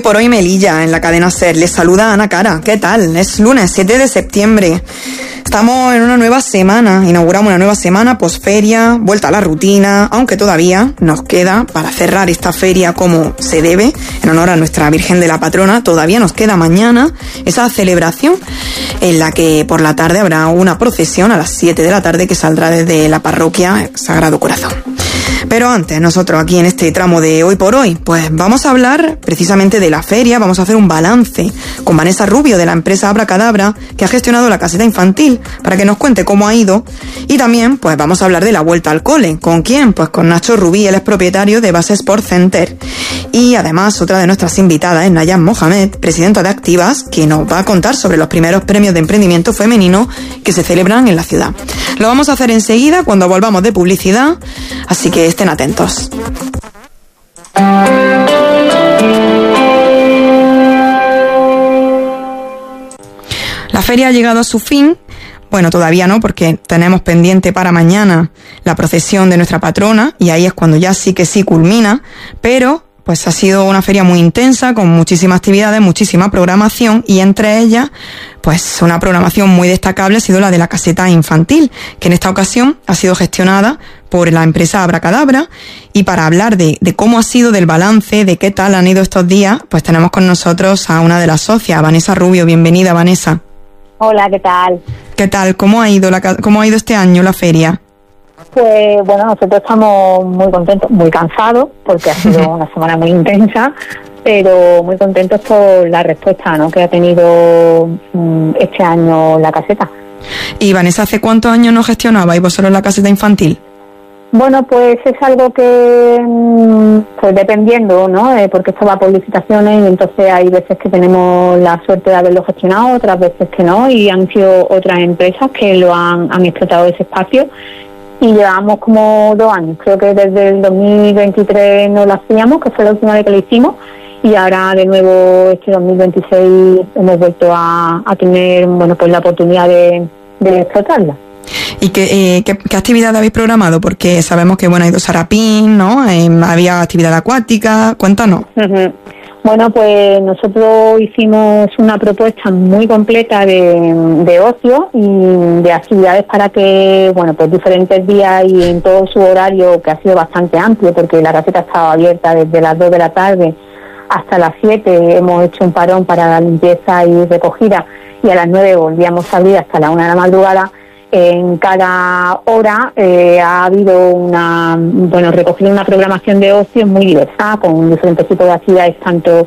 por hoy Melilla, en la cadena SER. Les saluda Ana Cara. ¿Qué tal? Es lunes 7 de septiembre. Estamos en una nueva semana, inauguramos una nueva semana posferia, vuelta a la rutina, aunque todavía nos queda, para cerrar esta feria como se debe, en honor a nuestra Virgen de la Patrona, todavía nos queda mañana esa celebración en la que por la tarde habrá una procesión a las 7 de la tarde que saldrá desde la parroquia Sagrado Corazón. Pero antes, nosotros aquí en este tramo de Hoy por Hoy, pues vamos a hablar precisamente de la feria, vamos a hacer un balance con Vanessa Rubio de la empresa Abracadabra, que ha gestionado la caseta infantil, para que nos cuente cómo ha ido. Y también, pues vamos a hablar de la vuelta al cole. ¿Con quién? Pues con Nacho Rubí, él es propietario de Base Sport Center. Y además, otra de nuestras invitadas es Nayan Mohamed, presidenta de Activas, que nos va a contar sobre los primeros premios de emprendimiento femenino que se celebran en la ciudad. Lo vamos a hacer enseguida cuando volvamos de publicidad, así que estén atentos. La feria ha llegado a su fin. Bueno, todavía no, porque tenemos pendiente para mañana la procesión de nuestra patrona, y ahí es cuando ya sí que sí culmina, pero pues ha sido una feria muy intensa, con muchísimas actividades, muchísima programación, y entre ellas, pues una programación muy destacable ha sido la de la caseta infantil, que en esta ocasión ha sido gestionada por la empresa Abracadabra. Y para hablar de cómo ha sido, del balance, de qué tal han ido estos días, pues tenemos con nosotros a una de las socias, a Vanessa Rubio. Bienvenida, Vanessa. Hola, ¿qué tal? ¿Qué tal? ¿Cómo ha ido este año la feria? Pues bueno, nosotros estamos muy contentos, muy cansados, porque ha sido una semana muy intensa, pero muy contentos por la respuesta, ¿no?, que ha tenido este año la caseta. Y Vanessa, ¿hace cuántos años no gestionabais vosotros la caseta infantil? Bueno, pues es algo que, pues dependiendo, ¿no?, porque esto va por licitaciones, y entonces hay veces que tenemos la suerte de haberlo gestionado, otras veces que no, y han sido otras empresas que lo han explotado ese espacio, y llevamos como 2 años, creo que desde el 2023 no lo hacíamos, que fue la última vez que lo hicimos, y ahora de nuevo este 2026 hemos vuelto a tener, bueno, pues la oportunidad de explotarla. ¿Y qué actividad habéis programado? Porque sabemos que, bueno, ha ido Sarapín, ¿no? Había actividad acuática. Cuéntanos. Uh-huh. Bueno, pues nosotros hicimos una propuesta muy completa de ocio y de actividades para que, bueno, pues diferentes días y en todo su horario, que ha sido bastante amplio, porque la caseta estaba abierta desde las 2 de la tarde hasta las 7. Hemos hecho un parón para la limpieza y recogida, y a las 9 volvíamos a abrir hasta la 1 de la madrugada. En cada hora ha habido recogido una programación de ocio muy diversa, con diferentes tipos de actividades, tanto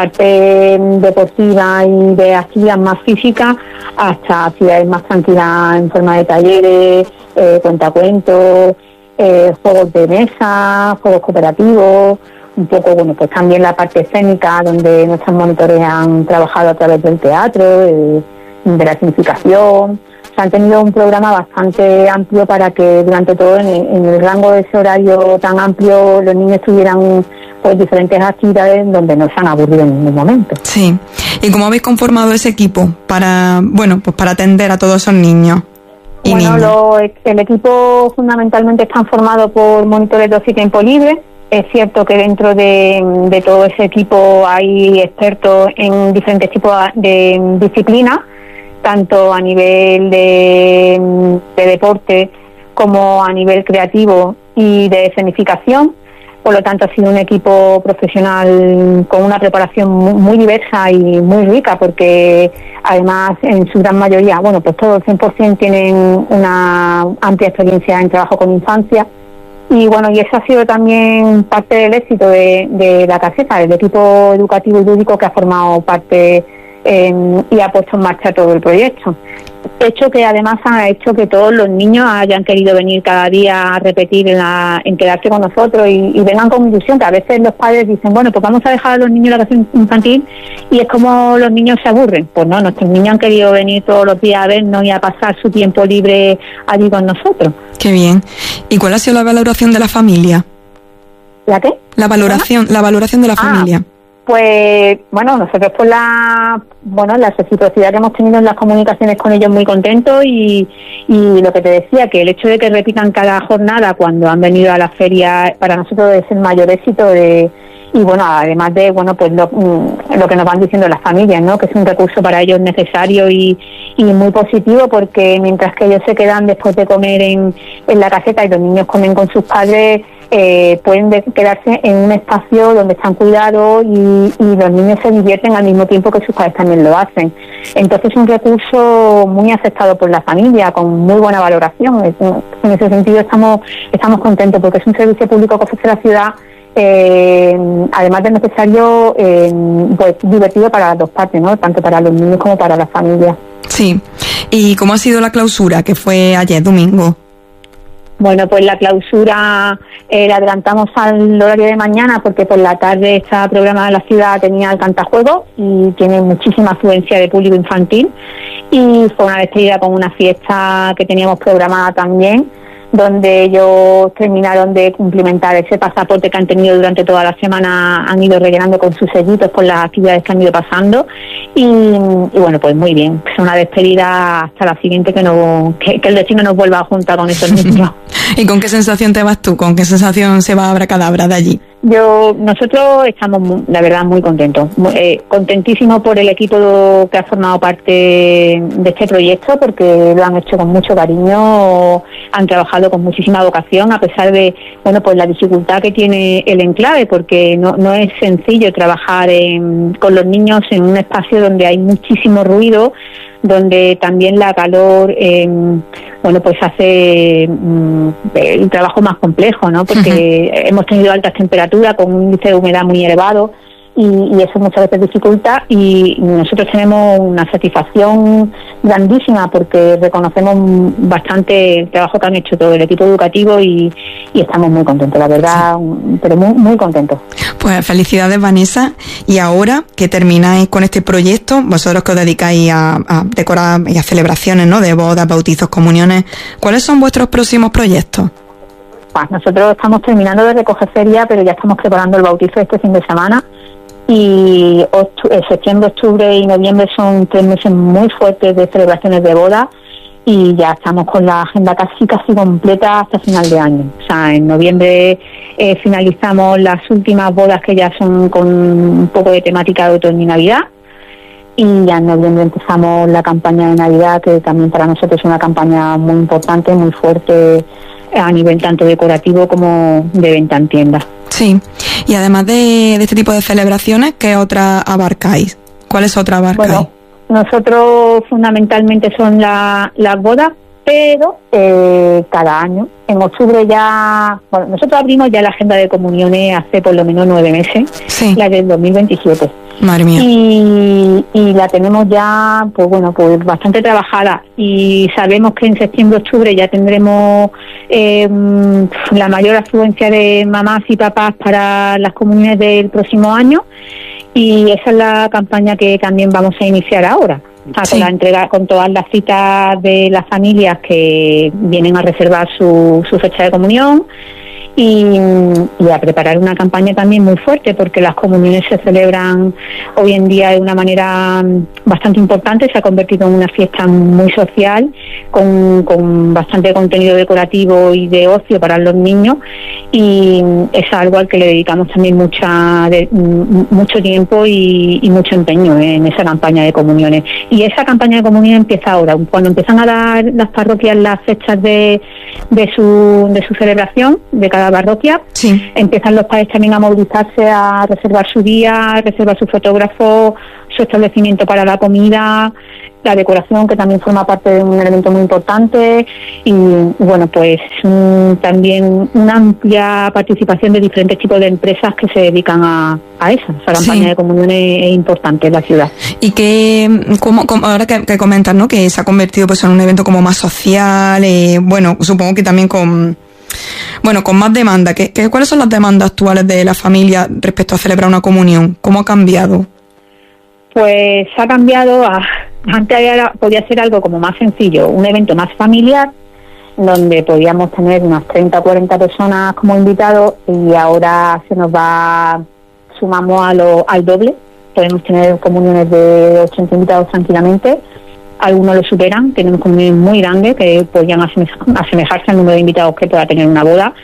parte deportiva y de actividad más física, hasta actividades más tranquilas en forma de talleres, cuentacuentos, juegos de mesa, juegos cooperativos, un poco, bueno, pues también la parte escénica, donde nuestros monitores han trabajado a través del teatro, de la significación. Han tenido un programa bastante amplio para que durante todo en el rango de ese horario tan amplio los niños tuvieran pues diferentes actividades donde no se han aburrido en ningún momento. Sí. ¿Y cómo habéis conformado ese equipo para atender a todos esos niños y niñas? El equipo fundamentalmente está formado por monitores de ocio y tiempo libre. Es cierto que dentro de todo ese equipo hay expertos en diferentes tipos de disciplinas, tanto a nivel de deporte como a nivel creativo y de escenificación. Por lo tanto, ha sido un equipo profesional con una preparación muy diversa y muy rica, porque además en su gran mayoría, bueno, pues todos el 100% tienen una amplia experiencia en trabajo con infancia. Y bueno, y eso ha sido también parte del éxito de la caseta, el equipo educativo y lúdico que ha formado parte y ha puesto en marcha todo el proyecto. Hecho que además ha hecho que todos los niños hayan querido venir cada día a repetir en quedarse con nosotros y vengan con ilusión, que a veces los padres dicen, bueno, pues vamos a dejar a los niños la clase infantil, y es como los niños se aburren. Pues no, nuestros niños han querido venir todos los días a vernos y a pasar su tiempo libre allí con nosotros. Qué bien. ¿Y cuál ha sido la valoración de la familia? ¿La qué? La valoración de la familia. Pues bueno, nosotros por la reciprocidad que hemos tenido en las comunicaciones con ellos, muy contentos, y lo que te decía, que el hecho de que repitan cada jornada cuando han venido a la feria para nosotros es el mayor éxito Y bueno, además de pues lo que nos van diciendo las familias, ¿no? Que es un recurso para ellos necesario y muy positivo, porque mientras que ellos se quedan después de comer en la caseta y los niños comen con sus padres, pueden quedarse en un espacio donde están cuidados y los niños se divierten al mismo tiempo que sus padres también lo hacen. Entonces es un recurso muy aceptado por la familia, con muy buena valoración. En ese sentido estamos contentos, porque es un servicio público que ofrece la ciudad, además de necesario, pues divertido para las dos partes, ¿no? Tanto para los niños como para la familia. Sí. ¿Y cómo ha sido la clausura, que fue ayer domingo? Bueno, pues la clausura la adelantamos al horario de mañana, porque por la tarde está programada la ciudad, tenía el cantajuegos y tiene muchísima afluencia de público infantil, y fue una despedida con una fiesta que teníamos programada también, donde ellos terminaron de cumplimentar ese pasaporte que han tenido durante toda la semana, han ido rellenando con sus sellitos por las actividades que han ido pasando, y bueno, pues muy bien, es una despedida hasta la siguiente, que el destino nos vuelva a juntar con esos niños. ¿Y con qué sensación te vas tú? ¿Con qué sensación se va Abracadabra de allí? Nosotros estamos, la verdad, muy contentos, contentísimos por el equipo que ha formado parte de este proyecto, porque lo han hecho con mucho cariño, han trabajado con muchísima vocación, a pesar de, pues la dificultad que tiene el enclave, porque no es sencillo trabajar con los niños en un espacio donde hay muchísimo ruido, donde también la calor pues hace el trabajo más complejo, ¿no? Porque hemos tenido altas temperaturas con un índice de humedad muy elevado, y eso muchas veces dificulta, y nosotros tenemos una satisfacción grandísima porque reconocemos bastante el trabajo que han hecho todo el equipo educativo y estamos muy contentos, la verdad, sí. Pero muy, muy contentos. Pues felicidades, Vanessa. Y ahora que termináis con este proyecto, vosotros que os dedicáis a decorar y a celebraciones, ¿no?, de bodas, bautizos, comuniones, ¿cuáles son vuestros próximos proyectos? Pues nosotros estamos terminando de recoger feria, pero ya estamos preparando el bautizo este fin de semana. Y septiembre, octubre y noviembre son 3 meses muy fuertes de celebraciones de boda, y ya estamos con la agenda casi completa hasta final de año. O sea, en noviembre finalizamos las últimas bodas, que ya son con un poco de temática de otoño y Navidad, y ya en noviembre empezamos la campaña de Navidad, que también para nosotros es una campaña muy importante, muy fuerte, a nivel tanto decorativo como de venta en tienda. Sí, y además de este tipo de celebraciones, ¿qué otras abarcáis? ¿Cuáles otras abarcáis? Bueno, nosotros fundamentalmente son las bodas, pero cada año, en octubre ya, nosotros abrimos ya la agenda de comuniones hace por lo menos 9 meses, sí. La del 2027. Madre mía. Y la tenemos ya, pues bastante trabajada, y sabemos que en septiembre, octubre ya tendremos la mayor afluencia de mamás y papás para las comuniones del próximo año, y esa es la campaña que también vamos a iniciar ahora. Sí. Con la entrega, con todas las citas de las familias que vienen a reservar su fecha de comunión, y a preparar una campaña también muy fuerte, porque las comuniones se celebran hoy en día de una manera bastante importante, se ha convertido en una fiesta muy social, con bastante contenido decorativo y de ocio para los niños, y es algo al que le dedicamos también mucho tiempo y mucho empeño en esa campaña de comuniones. Y esa campaña de comuniones empieza ahora, cuando empiezan a dar las parroquias las fechas de su celebración de cada parroquia. Sí. Empiezan los padres también a movilizarse, a reservar su día, a reservar su fotógrafo, su establecimiento para la comida, la decoración, que también forma parte de un elemento muy importante, y pues también una amplia participación de diferentes tipos de empresas que se dedican a esa campaña, sí. De comuniones es importante en la ciudad. Y que como ahora que comentas, ¿no?, que se ha convertido pues en un evento como más social, supongo que también con más demanda. ¿Cuáles son las demandas actuales de la familia respecto a celebrar una comunión? ¿Cómo ha cambiado? Pues ha cambiado antes podía ser algo como más sencillo, un evento más familiar, donde podíamos tener unas 30 o 40 personas como invitados, y ahora sumamos al doble. Podemos tener comuniones de 80 invitados tranquilamente. Algunos lo superan, tenemos comuniones muy grandes que podrían asemejarse al número de invitados que pueda tener una boda,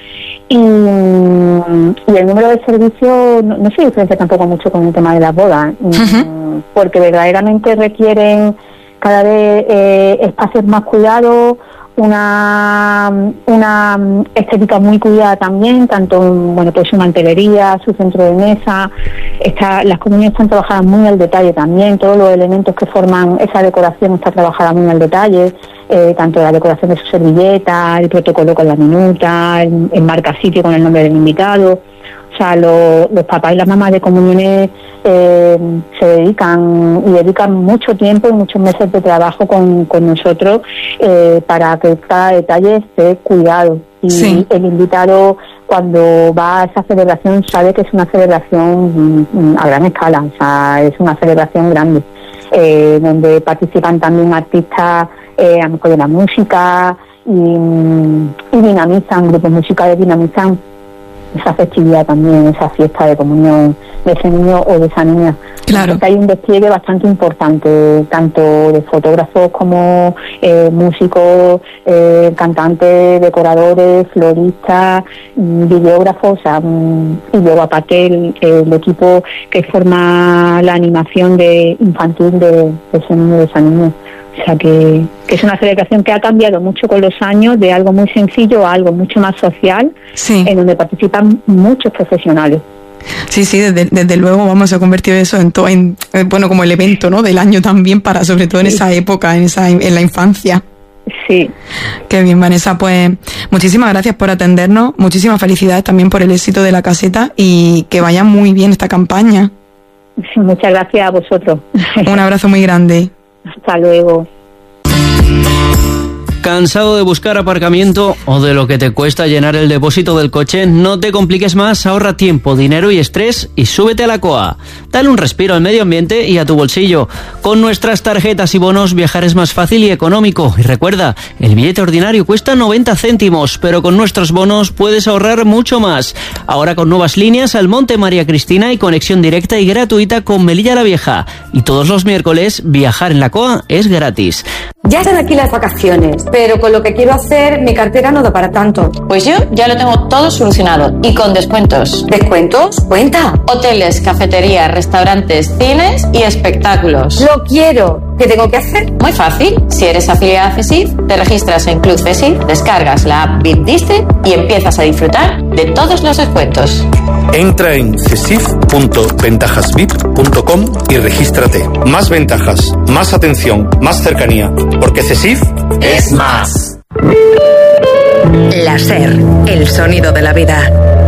Y el número de servicios no se diferencia tampoco mucho con el tema de las bodas, porque verdaderamente requieren cada vez espacios más cuidados, una estética muy cuidada también, tanto pues su mantelería, su centro de mesa, las comuniones están trabajadas muy al detalle también, todos los elementos que forman esa decoración está trabajada muy al detalle, tanto la decoración de su servilleta, el protocolo con la minuta, el marcasitio con el nombre del invitado. O sea, los papás y las mamás de comuniones se dedican mucho tiempo y muchos meses de trabajo con nosotros para que cada detalle esté cuidado. Y sí, el invitado, cuando va a esa celebración, sabe que es una celebración a gran escala, o sea, es una celebración grande, donde participan también artistas a lo mejor de la música y dinamizan, grupos musicales dinamizan esa festividad también, esa fiesta de comunión de ese niño o de esa niña. Claro. Hay un despliegue bastante importante, tanto de fotógrafos como músicos, cantantes, decoradores, floristas, videógrafos, y luego aparte el equipo que forma la animación infantil de ese niño, de esa niña. O sea que es una celebración que ha cambiado mucho con los años, de algo muy sencillo a algo mucho más social, sí, en donde participan muchos profesionales. Sí, desde luego se ha convertido eso en como el evento, ¿no?, del año también, para sobre todo en esa época, en la infancia. Sí. Qué bien, Vanessa, pues muchísimas gracias por atendernos, muchísimas felicidades también por el éxito de la caseta y que vaya muy bien esta campaña. Muchas gracias a vosotros. Un abrazo muy grande. Hasta luego. ¿Cansado de buscar aparcamiento o de lo que te cuesta llenar el depósito del coche? No te compliques más, ahorra tiempo, dinero y estrés y súbete a la COA. Dale un respiro al medio ambiente y a tu bolsillo. Con nuestras tarjetas y bonos viajar es más fácil y económico. Y recuerda, el billete ordinario cuesta 90 céntimos, pero con nuestros bonos puedes ahorrar mucho más. Ahora con nuevas líneas al Monte María Cristina y conexión directa y gratuita con Melilla la Vieja. Y todos los miércoles viajar en la COA es gratis. Ya están aquí las vacaciones, pero con lo que quiero hacer mi cartera no da para tanto. Pues yo ya lo tengo todo solucionado y con descuentos. ¿Descuentos? Cuenta. Hoteles, cafeterías, restaurantes, cines y espectáculos. ¡Lo quiero! ¿Qué tengo que hacer? Muy fácil. Si eres afiliada a CESIF, te registras en Club CESIF, descargas la app VIP District y empiezas a disfrutar de todos los descuentos. Entra en cesif.ventajasvip.com y regístrate. Más ventajas, más atención, más cercanía, porque CESIF es más. La SER, el sonido de la vida.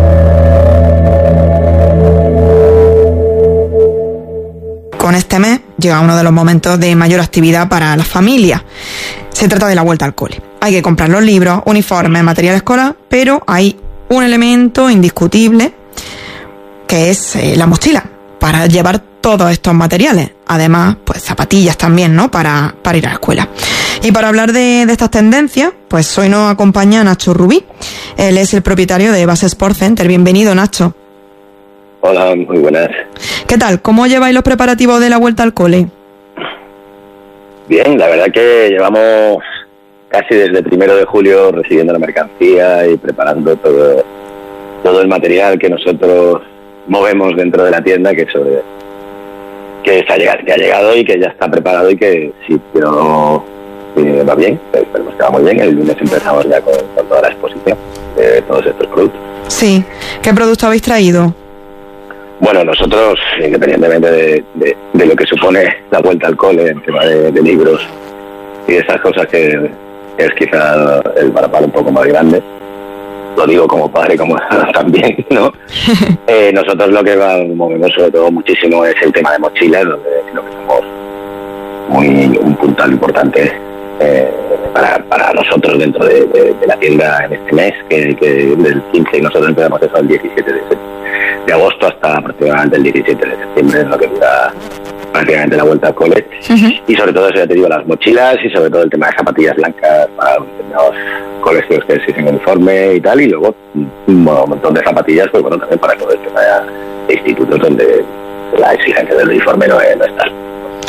Con este mes llega uno de los momentos de mayor actividad para las familias. Se trata de la vuelta al cole. Hay que comprar los libros, uniformes, material escolar, pero hay un elemento indiscutible que es la mochila para llevar todos estos materiales. Además, pues zapatillas también, ¿no?, para ir a la escuela. Y para hablar de estas tendencias, pues hoy nos acompaña Nacho Rubí. Él es el propietario de Base Sport Center. Bienvenido, Nacho. Hola, muy buenas. ¿Qué tal? ¿Cómo lleváis los preparativos de la vuelta al cole? Bien, la verdad que llevamos casi desde el 1 de julio recibiendo la mercancía y preparando todo el material que nosotros movemos dentro de la tienda, que ha llegado y que ya está preparado y que si todo va bien, esperemos que va muy bien. El lunes empezamos ya con toda la exposición de todos estos productos. Sí. ¿Qué producto habéis traído? Bueno, nosotros, independientemente de lo que supone la vuelta al cole en tema de libros y esas cosas, que es quizá el varapalo un poco más grande, lo digo como padre, como también, ¿no? Nosotros lo que movemos sobre todo muchísimo es el tema de mochilas, donde creo que somos un puntal importante para nosotros dentro de la tienda en este mes, que del 15, y nosotros empezamos eso el 17 de agosto hasta aproximadamente el 17 de septiembre, es lo que dura prácticamente la vuelta al cole. Y sobre todo eso, ya te digo, las mochilas y sobre todo el tema de zapatillas blancas para los colegios que exigen uniforme y tal, y luego un montón de zapatillas, pues bueno, también para todo el tema de institutos donde la exigencia del uniforme no está.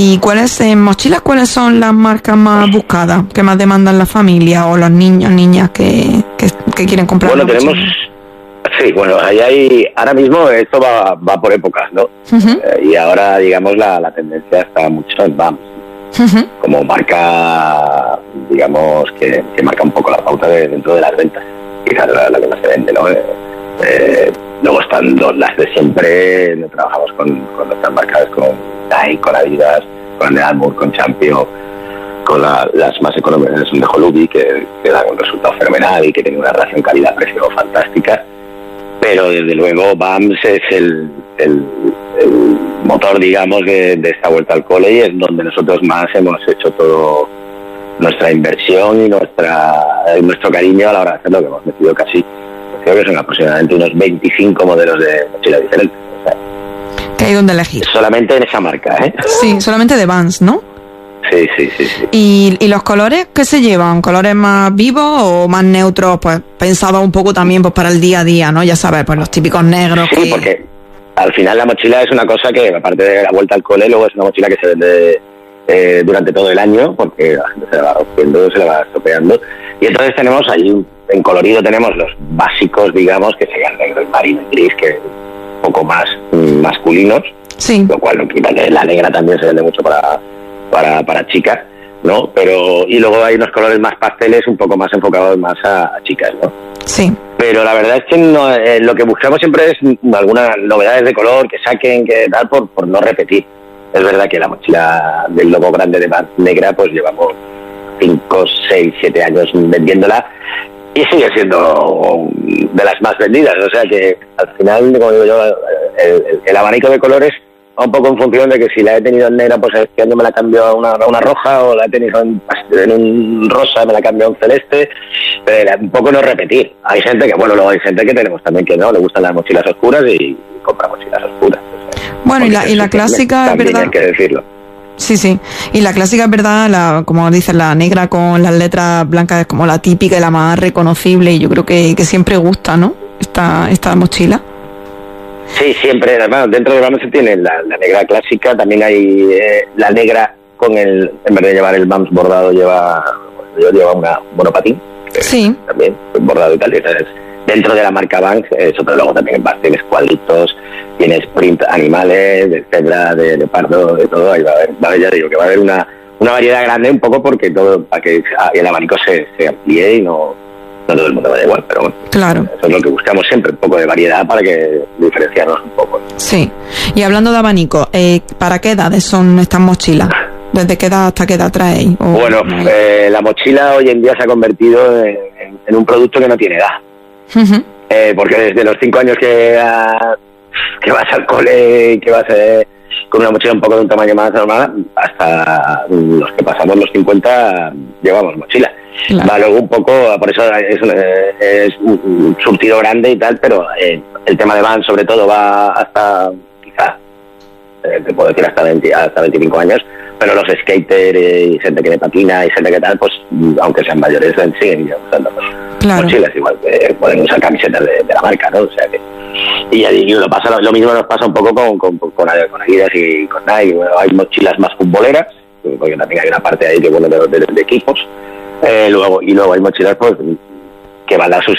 ¿Y mochilas, cuáles son las marcas más buscadas, que más demandan la familia o los niños, niñas que quieren comprar? Bueno, tenemos... Sí, bueno, ahora mismo esto va por épocas, ¿no? Y ahora, digamos, la tendencia está mucho en Vans, como marca, digamos, que marca un poco la pauta dentro de las ventas. Quizás la que más se vende, ¿no? Luego están las de siempre, trabajamos con nuestras marcas, con Nike, con Adidas, con Under Armour, con Champion, con las más económicas son de Holubi, que dan un resultado fenomenal y que tienen una relación calidad-precio fantástica. Pero desde luego Vans es el motor, digamos, de esta vuelta al cole, y es donde nosotros más hemos hecho todo nuestra inversión y nuestro cariño a la hora de hacerlo, que hemos metido casi, creo que son aproximadamente unos 25 modelos de mochila diferentes. O sea, que hay donde elegir. Solamente en esa marca, ¿eh? Sí, solamente de Vans, ¿no? Sí. ¿Y los colores qué se llevan? ¿Colores más vivos o más neutros? Pues pensaba un poco también pues para el día a día, ¿no? Ya sabes, pues los típicos negros. Sí, porque al final la mochila es una cosa que, aparte de la vuelta al cole, luego es una mochila que se vende durante todo el año, porque la gente se la va rompiendo, se la va estropeando. Y entonces tenemos ahí, en colorido tenemos los básicos, digamos, que serían negro, marino y gris, que un poco más masculinos. Sí. Lo cual no quita que la negra también se vende mucho para chicas, ¿no? Pero y luego hay unos colores más pasteles, un poco más enfocados más a chicas, ¿no? Sí. Pero la verdad es que lo que buscamos siempre es algunas novedades de color que saquen, que tal, por no repetir. Es verdad que la mochila del logo grande de Vans negra, pues llevamos 5, 6, 7 años vendiéndola y sigue siendo de las más vendidas. O sea que al final, como digo yo, el abanico de colores va un poco en función de que si la he tenido en negra, pues este año me la cambio a una roja, o la he tenido en un rosa, me la cambio a un celeste. Un poco no repetir. Hay gente que, luego hay gente que tenemos también que no, le gustan las mochilas oscuras y compra mochilas oscuras. O sea, bueno, y la clásica, es verdad. Hay que decirlo. Sí. Y la clásica, es verdad, como dices, la negra con las letras blancas es como la típica y la más reconocible, y yo creo que siempre gusta, ¿no? Esta mochila. Sí, siempre. Además, dentro de Vans se tiene la negra clásica, también hay la negra con en vez de llevar el Vans bordado, lleva un monopatín. Sí. También bordado y tal. Entonces, dentro de la marca Vans, pero luego también tienes cuadritos, tienes print animales, de cebra, de leopardo, de todo. Ahí va a haber, ya digo, que va a haber una variedad grande, un poco porque todo, para que el abanico se amplíe y no todo el mundo vaya igual, pero bueno. Claro. Eso es lo que buscamos siempre, un poco de variedad para que diferenciarnos un poco, ¿no? Sí. Y hablando de abanico, ¿para qué edades son estas mochilas? ¿Desde qué edad hasta qué edad traéis? Bueno, la mochila hoy en día se ha convertido en un producto que no tiene edad. Porque desde los 5 años que vas al cole, que vas con una mochila un poco de un tamaño más normal, hasta los que pasamos los 50 llevamos mochila. Claro. Va luego un poco, por eso es un surtido grande y tal, pero el tema de Vans sobre todo va hasta, quizás, te puedo decir hasta 25 años, pero los skaters y gente que le patina y gente que tal, pues aunque sean mayores, siguen usando mochilas, igual que pueden usar camisetas de la marca, ¿no? O sea que, y lo mismo nos pasa un poco con Adidas y con Nike. Bueno, hay mochilas más futboleras, porque también hay una parte ahí que de equipos. Luego hay mochilas pues que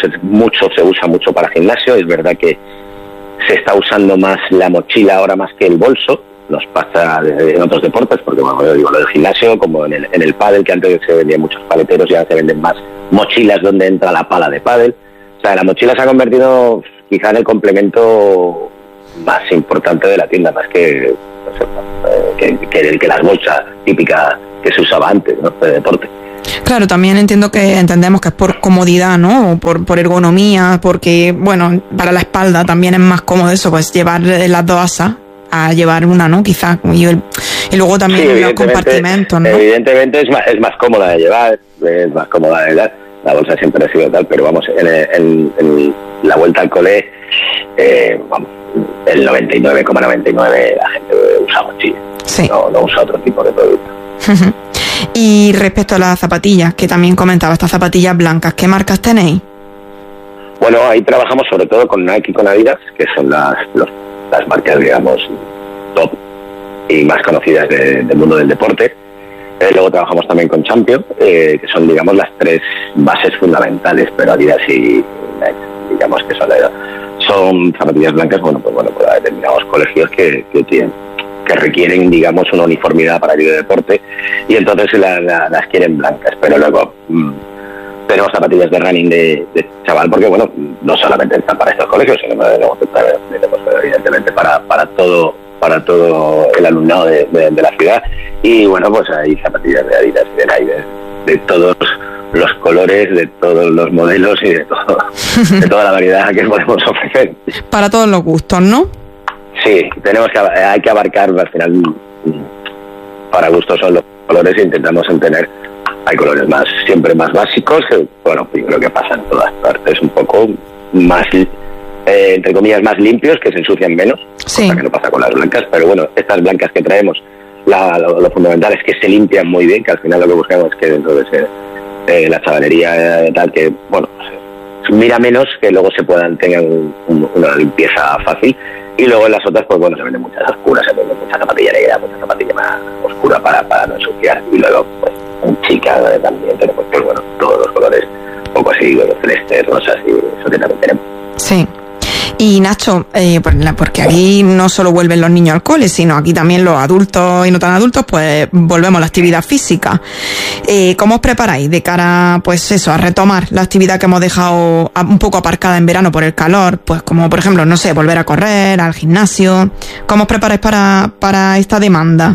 se usa mucho para gimnasio. Es verdad que se está usando más la mochila ahora más que el bolso. Nos pasa en otros deportes, porque yo digo lo del gimnasio, como en el pádel, que antes se vendían muchos paleteros, ya se venden más mochilas donde entra la pala de pádel. O sea, la mochila se ha convertido quizá en el complemento más importante de la tienda, más que las bolsas típicas que se usaba antes, ¿no? De deporte. Claro, también entendemos que es por comodidad, ¿no? O por ergonomía, porque, bueno, para la espalda también es más cómodo eso, pues llevar las dos asas a llevar una, ¿no? Quizás. Y luego también los compartimentos, ¿no? Evidentemente es más cómoda de llevar, es más cómoda de dar. La bolsa siempre ha sido tal, pero vamos, en la vuelta al cole, vamos, el 99,99 la gente usa mochila. Sí. No usa otro tipo de producto. Y respecto a las zapatillas, que también comentaba, estas zapatillas blancas, ¿qué marcas tenéis? Bueno, ahí trabajamos sobre todo con Nike y con Adidas, que son las marcas, digamos, top y más conocidas del mundo del deporte. Luego trabajamos también con Champion, que son, digamos, las 3 bases fundamentales, pero Adidas y Nike, digamos que son zapatillas blancas, para determinados colegios que requieren, digamos, una uniformidad para el deporte, y entonces las quieren blancas. Pero luego tenemos zapatillas de running de chaval, porque no solamente están para estos colegios, sino evidentemente para todo el alumnado de la ciudad. Y pues hay zapatillas de Adidas y de Nike de todos los colores, de todos los modelos y de toda la variedad que podemos ofrecer. Para todos los gustos, ¿no? Sí, hay que abarcar, al final, para gustos son los colores, e intentamos tener. Hay colores siempre más básicos, que yo creo que pasa en todas partes, un poco más, entre comillas, más limpios, que se ensucian menos, sí. Cosa que no pasa con las blancas, pero estas blancas que traemos, lo fundamental es que se limpian muy bien, que al final lo que buscamos es que dentro de la chavalería tal, que mira menos, que luego tengan una limpieza fácil. Y luego en las otras, se venden muchas oscuras, se venden mucha zapatilla negra, mucha zapatilla más oscura para no ensuciar. Y luego, en chica también tenemos, todos los colores, un poco así, celestes, rosas, y eso que también tenemos. Sí. Y Nacho, porque aquí no solo vuelven los niños al cole, sino aquí también los adultos y no tan adultos, pues volvemos a la actividad física. ¿Cómo os preparáis de cara, a retomar la actividad que hemos dejado un poco aparcada en verano por el calor? Pues como, por ejemplo, volver a correr, al gimnasio. ¿Cómo os preparáis para esta demanda?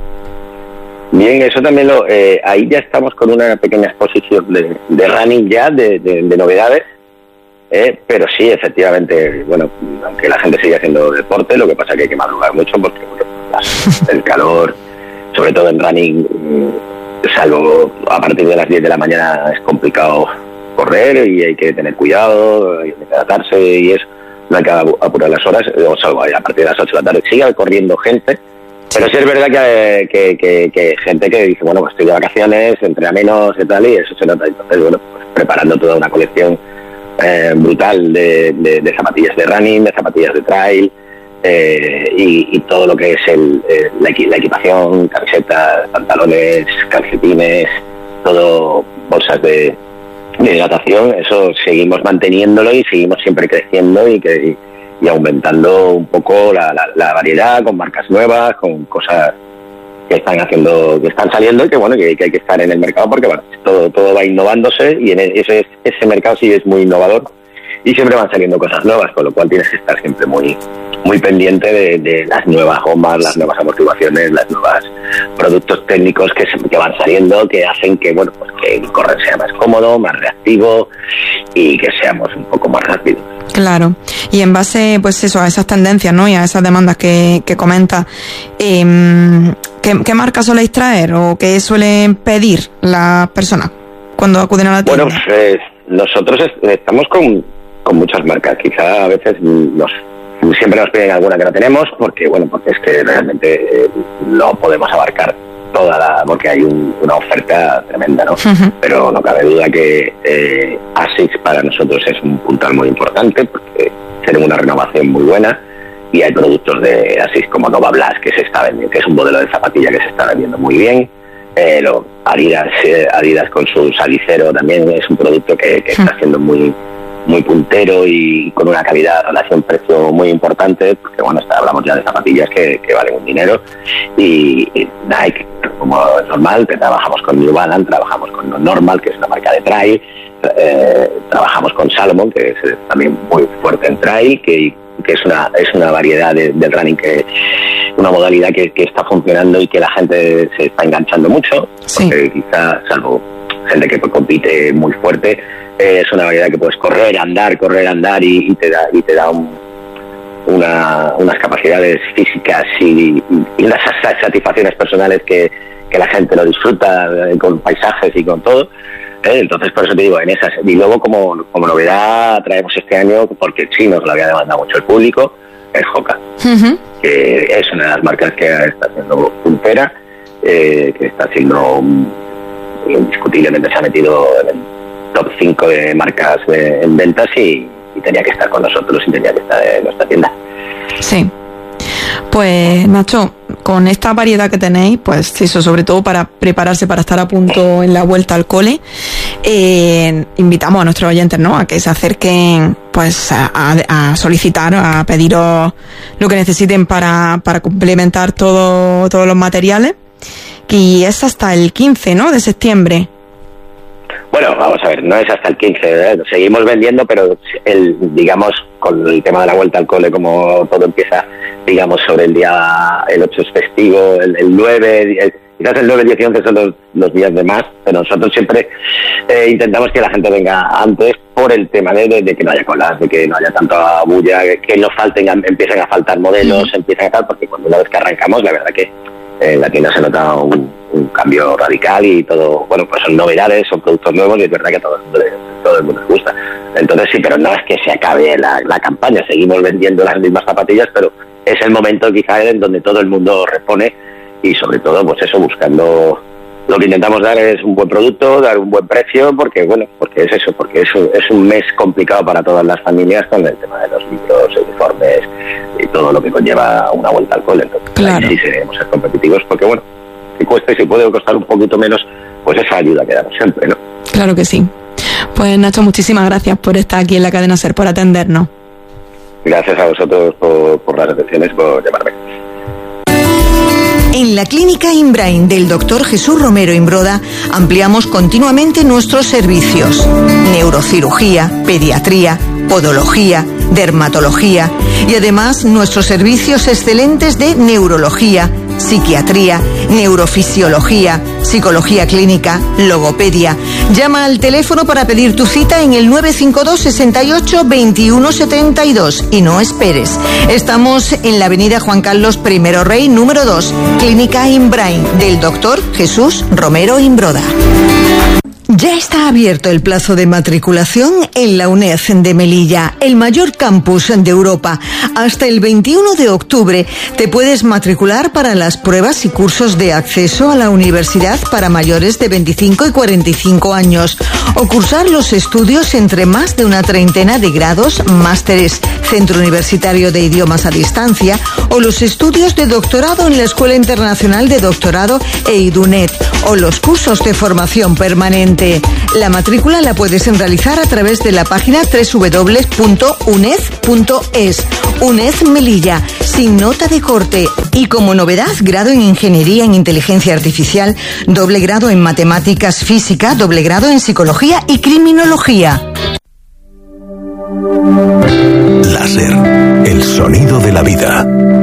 Bien, eso también ahí ya estamos con una pequeña exposición de running ya, de novedades. Pero sí, efectivamente, aunque la gente sigue haciendo deporte, lo que pasa es que hay que madrugar mucho porque el calor, sobre todo en running, salvo a partir de las 10 de la mañana es complicado correr y hay que tener cuidado, hay que hidratarse y eso, no hay que apurar las horas, salvo a partir de las 8 de la tarde sigue corriendo gente, pero sí es verdad que gente que dice, estoy de vacaciones, entrena menos y tal, y eso se nota. Entonces, preparando toda una colección brutal de zapatillas de running, de zapatillas de trail, y todo lo que es la equipación, camisetas, pantalones, calcetines, todo, bolsas de hidratación. Eso seguimos manteniéndolo y seguimos siempre creciendo y aumentando un poco la variedad, con marcas nuevas, con cosas que están saliendo y que hay que estar en el mercado, porque todo va innovándose, y ese mercado sí es muy innovador y siempre van saliendo cosas nuevas, con lo cual tienes que estar siempre muy muy pendiente de las nuevas gomas, las nuevas amortiguaciones, los nuevos productos técnicos que van saliendo, que hacen que que el correr sea más cómodo, más reactivo y que seamos un poco más rápidos. Claro, y en base a esas tendencias, ¿no? Y a esas demandas que comenta, ¿qué marcas soléis traer o qué suelen pedir las personas cuando acuden a la tienda? Nosotros estamos con muchas marcas, quizá a veces siempre nos piden alguna que no tenemos, porque es que realmente no podemos abarcar porque hay una oferta tremenda, ¿no? Uh-huh. Pero no cabe duda que ASICS para nosotros es un puntal muy importante, porque tenemos una renovación muy buena, y hay productos de ASICS como Nova Blast que se está vendiendo, que es un modelo de zapatilla que se está vendiendo muy bien. Adidas con su Salicero también es un producto que está siendo muy muy puntero y con una calidad relación-precio muy importante, porque hablamos ya de zapatillas que valen un dinero, y Nike, como es normal, trabajamos con New Balance, trabajamos con Non Normal, que es una marca de trail, trabajamos con Salomon, que es también muy fuerte en trail, que es una variedad del running, una modalidad que está funcionando y que la gente se está enganchando mucho, sí. Porque quizás, salvo gente que compite muy fuerte, es una variedad que puedes correr, andar y te da unas capacidades físicas y unas satisfacciones personales que la gente lo disfruta, con paisajes y con todo. Entonces, por eso te digo, en esas. Y luego, como novedad, traemos este año, porque sí nos lo había demandado mucho el público, el Hoka, uh-huh. Que es una de las marcas que está siendo puntera, que está siendo indiscutiblemente, se ha metido en el top 5 de marcas en ventas, y tenía que estar con nosotros y tenía que estar en nuestra tienda. Sí. Pues Nacho, con esta variedad que tenéis, pues eso, sobre todo para prepararse para estar a punto en la vuelta al cole, invitamos a nuestros oyentes, ¿no?, a que se acerquen pues a solicitar, a pediros lo que necesiten para complementar todos los materiales, y es hasta el 15, ¿no?, de septiembre. Bueno, vamos a ver, no es hasta el 15, ¿eh? Seguimos vendiendo, pero digamos, con el tema de la vuelta al cole, como todo empieza, digamos, sobre el 8 es festivo, el 9, quizás el 9, 10 y 11 son los días de más, pero nosotros siempre intentamos que la gente venga antes por el tema de que no haya colas, de que no haya tanta bulla, que no empiecen a faltar modelos, empiezan a tal, porque cuando una vez que arrancamos, la verdad que en la tienda se nota un cambio radical y todo, bueno, pues son novedades, son productos nuevos y es verdad que a todo el mundo les gusta. Entonces sí, pero no es que se acabe la campaña, seguimos vendiendo las mismas zapatillas, pero es el momento quizá en donde todo el mundo repone y sobre todo, pues eso, buscando, lo que intentamos dar es un buen producto, dar un buen precio, porque es un mes complicado para todas las familias con el tema de los libros, uniformes y todo lo que conlleva una vuelta al cole. Entonces, claro, ahí sí seremos ser competitivos, porque bueno, si cuesta y si puede costar un poquito menos, pues esa ayuda que damos siempre, ¿no? Claro que sí. Pues Nacho, muchísimas gracias por estar aquí en la cadena SER, por atendernos. Gracias a vosotros por las atenciones, por llamarme. En la Clínica Inbrain del Dr. Jesús Romero Imbroda ampliamos continuamente nuestros servicios: neurocirugía, pediatría, podología, dermatología y además nuestros servicios excelentes de neurología, psiquiatría, neurofisiología, psicología clínica, logopedia. Llama al teléfono para pedir tu cita en el 952 68 21 72 y no esperes. Estamos en la avenida Juan Carlos I Rey, número 2, Clínica Inbrain del Dr. Jesús Romero Imbroda. Ya está abierto el plazo de matriculación en la UNED de Melilla, el mayor campus de Europa. Hasta el 21 de octubre te puedes matricular para las pruebas y cursos de acceso a la universidad para mayores de 25 y 45 años o cursar los estudios entre más de una treintena de grados, másteres, Centro Universitario de Idiomas a Distancia o los estudios de doctorado en la Escuela Internacional de Doctorado e IDUNET o los cursos de formación permanente. La matrícula la puedes realizar a través de la página www.uned.es. UNED Melilla, sin nota de corte. Y como novedad, grado en Ingeniería en Inteligencia Artificial, doble grado en Matemáticas Física, doble grado en Psicología y Criminología. Láser, el sonido de la vida.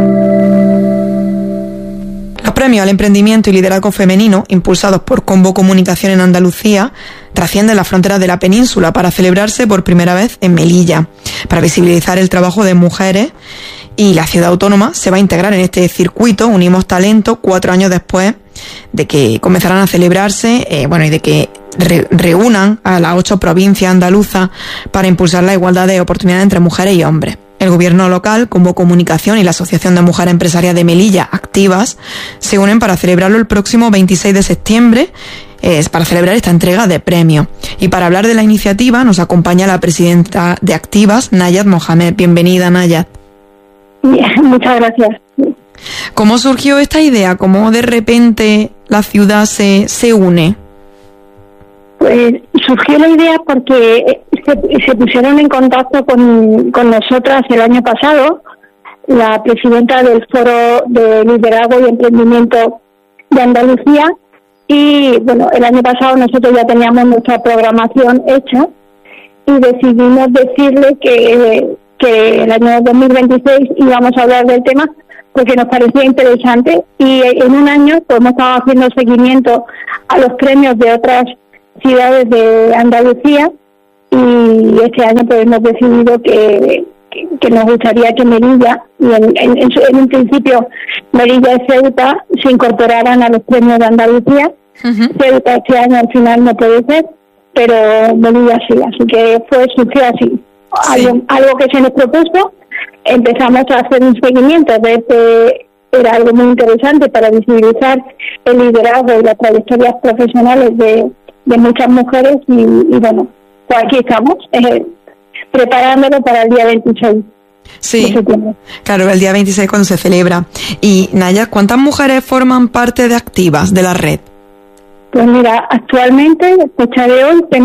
Los premios al emprendimiento y liderazgo femenino, impulsados por Combo Comunicación en Andalucía, trascienden las fronteras de la península para celebrarse por primera vez en Melilla. Para visibilizar el trabajo de mujeres, y la ciudad autónoma se va a integrar en este circuito Unimos Talento 4 años después de que comenzaran a celebrarse, y de que reúnan a las 8 provincias andaluzas para impulsar la igualdad de oportunidades entre mujeres y hombres. El gobierno local, Combo Comunicación y la Asociación de Mujeres Empresarias de Melilla, Activas, se unen para celebrarlo el próximo 26 de septiembre, para celebrar esta entrega de premios. Y para hablar de la iniciativa nos acompaña la presidenta de Activas, Nayat Mohamed. Bienvenida, Nayat. Muchas gracias. ¿Cómo surgió esta idea? ¿Cómo de repente la ciudad se une? Pues surgió la idea porque se pusieron en contacto con nosotras el año pasado, la presidenta del Foro de Liderazgo y Emprendimiento de Andalucía, y bueno, el año pasado nosotros ya teníamos nuestra programación hecha y decidimos decirle que el año 2026 íbamos a hablar del tema porque nos parecía interesante, y en un año pues hemos estado haciendo seguimiento a los premios de otras ciudades de Andalucía, y este año pues hemos decidido que nos gustaría que Melilla, y en un principio Melilla y Ceuta, se incorporaran a los premios de Andalucía. Ceuta este año al final no puede ser, pero Melilla sí, así que surgió así. Sí. Algo que se nos propuso, empezamos a hacer un seguimiento de era algo muy interesante para visibilizar el liderazgo y las trayectorias profesionales de muchas mujeres, y bueno, pues aquí estamos, preparándolo para el día 26. Sí, claro, el día 26 cuando se celebra. Y Naya, ¿cuántas mujeres forman parte de activas de la red? Pues mira, actualmente, fecha de hoy,